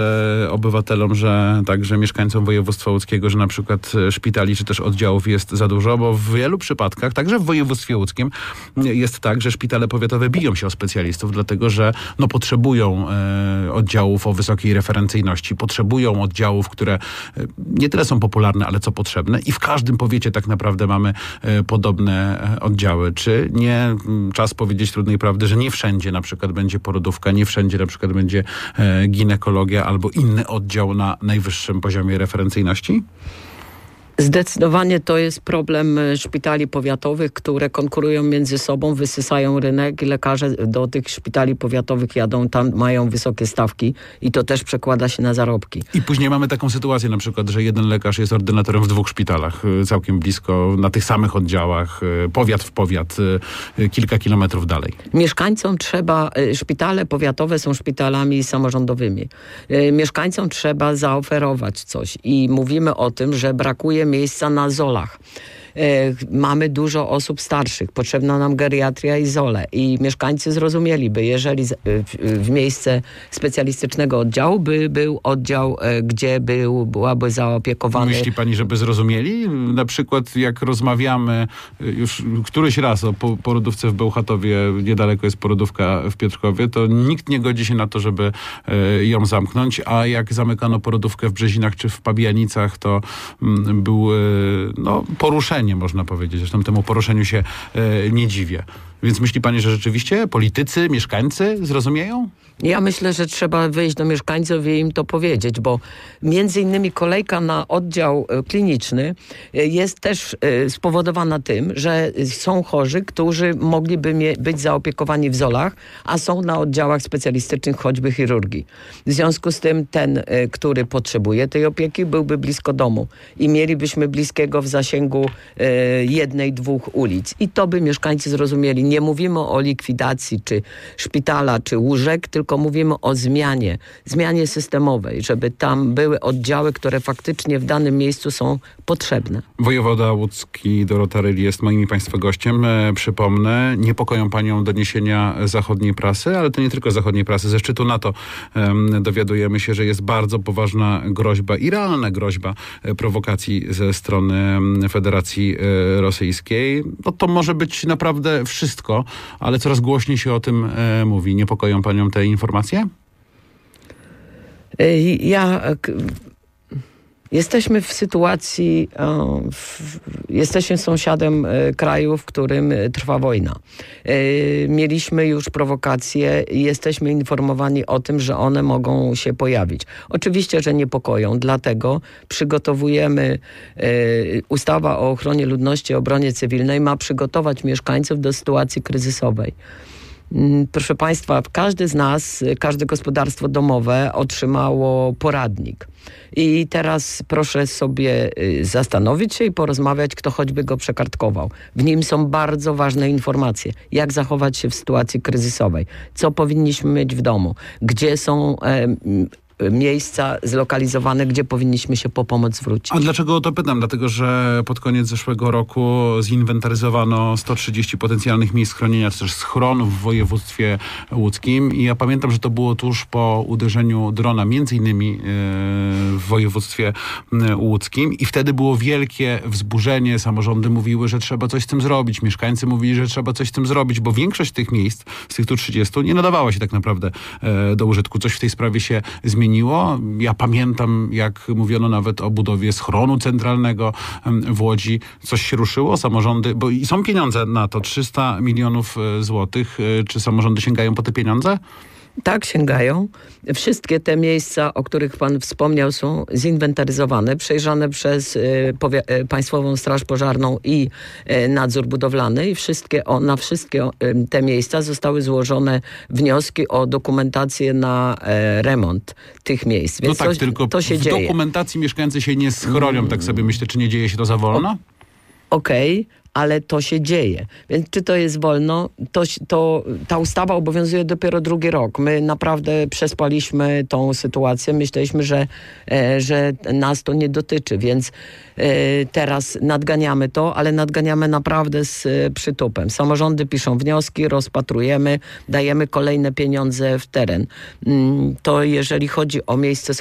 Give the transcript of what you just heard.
obywatelom, że także mieszkańcom województwa łódzkiego, że na przykład szpitali czy też oddziałów jest za dużo, bo w wielu przypadkach, także w województwie łódzkim jest tak, że szpitale powiatowe biją się o specjalistów, dlatego że potrzebują oddziałów o wysokiej referencyjności, potrzebują oddziałów, które nie tyle są popularne, ale co potrzebne i w każdym powiecie tak naprawdę mamy podobne oddziały. Czy nie czas powiedzieć trudnej prawdy, że nie wszędzie na przykład będzie porodówka, nie wszędzie na przykład będzie ginekologia albo inny oddział na najwyższym poziomie referencyjności? Zdecydowanie to jest problem szpitali powiatowych, które konkurują między sobą, wysysają rynek i lekarze do tych szpitali powiatowych jadą, tam mają wysokie stawki i to też przekłada się na zarobki. I później mamy taką sytuację na przykład, że jeden lekarz jest ordynatorem w 2 szpitalach, całkiem blisko, na tych samych oddziałach, powiat w powiat, kilka kilometrów dalej. Mieszkańcom szpitale powiatowe są szpitalami samorządowymi. Mieszkańcom trzeba zaoferować coś i mówimy o tym, że brakuje miejsca na ZOL-ach. Mamy dużo osób starszych, potrzebna nam geriatria i ZOL-e i mieszkańcy zrozumieliby, jeżeli w miejsce specjalistycznego oddziału był oddział, gdzie byłaby zaopiekowany. Myśli pani, żeby zrozumieli? Na przykład jak rozmawiamy już któryś raz o porodówce w Bełchatowie, niedaleko jest porodówka w Piotrkowie, to nikt nie godzi się na to, żeby ją zamknąć, a jak zamykano porodówkę w Brzezinach czy w Pabianicach, to był poruszenie, można powiedzieć. Zresztą temu poruszeniu się nie dziwię. Więc myśli pani, że rzeczywiście politycy, mieszkańcy zrozumieją? Ja myślę, że trzeba wyjść do mieszkańców i im to powiedzieć, bo między innymi kolejka na oddział kliniczny jest też spowodowana tym, że są chorzy, którzy mogliby być zaopiekowani w ZOL-ach, a są na oddziałach specjalistycznych, choćby chirurgii. W związku z tym ten, który potrzebuje tej opieki, byłby blisko domu i mielibyśmy bliskiego w zasięgu 1-2 ulic. I to by mieszkańcy zrozumieli. Nie mówimy o likwidacji czy szpitala, czy łóżek, tylko mówimy o zmianie systemowej, żeby tam były oddziały, które faktycznie w danym miejscu są potrzebne. Wojewoda łódzki Dorota Ryli jest moim i państwa gościem. Przypomnę, niepokoją panią doniesienia zachodniej prasy, ale to nie tylko zachodniej prasy. Ze szczytu NATO dowiadujemy się, że jest bardzo poważna groźba i realna groźba prowokacji ze strony Federacji Rosyjskiej. No to może być naprawdę wszystko, ale coraz głośniej się o tym mówi. Niepokoją panią te informacje? Jesteśmy w sytuacji, jesteśmy sąsiadem kraju, w którym trwa wojna. Mieliśmy już prowokacje i jesteśmy informowani o tym, że one mogą się pojawić. Oczywiście, że niepokoją, dlatego przygotowujemy, ustawa o ochronie ludności i obronie cywilnej ma przygotować mieszkańców do sytuacji kryzysowej. Proszę państwa, każdy z nas, każde gospodarstwo domowe otrzymało poradnik. I teraz proszę sobie zastanowić się i porozmawiać, kto choćby go przekartkował. W nim są bardzo ważne informacje. Jak zachować się w sytuacji kryzysowej? Co powinniśmy mieć w domu? Gdzie są miejsca zlokalizowane, gdzie powinniśmy się po pomoc zwrócić. A dlaczego o to pytam? Dlatego, że pod koniec zeszłego roku zinwentaryzowano 130 potencjalnych miejsc chronienia, czy też schronów w województwie łódzkim i ja pamiętam, że to było tuż po uderzeniu drona, między innymi w województwie łódzkim i wtedy było wielkie wzburzenie. Samorządy mówiły, że trzeba coś z tym zrobić. Mieszkańcy mówili, że trzeba coś z tym zrobić, bo większość tych miejsc, z tych tu 30, nie nadawała się tak naprawdę do użytku. Coś w tej sprawie się zmieniło. Ja pamiętam, jak mówiono nawet o budowie schronu centralnego w Łodzi. Coś się ruszyło? Samorządy, bo i są pieniądze na to, 300 milionów złotych. Czy samorządy sięgają po te pieniądze? Tak, sięgają. Wszystkie te miejsca, o których pan wspomniał, są zinwentaryzowane, przejrzane przez Państwową Straż Pożarną i nadzór budowlany i na wszystkie te miejsca zostały złożone wnioski o dokumentację na remont tych miejsc. Więc no tak, tylko to się dzieje. W dokumentacji mieszkańcy się nie schronią, tak sobie myślę, czy nie dzieje się to za wolno? Okej, ale to się dzieje. Więc czy to jest wolno? Ta ustawa obowiązuje dopiero 2 rok. My naprawdę przespaliśmy tą sytuację. Myśleliśmy, że nas to nie dotyczy, więc teraz nadganiamy to, ale nadganiamy naprawdę z przytupem. Samorządy piszą wnioski, rozpatrujemy, dajemy kolejne pieniądze w teren. To jeżeli chodzi o miejsce